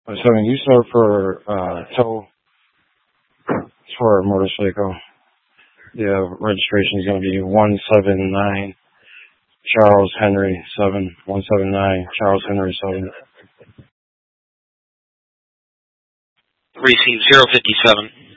So you said for tow for a motorcycle, yeah, registration is going to be 179 Charles Henry 7. 179 Charles Henry 7. Receive 057.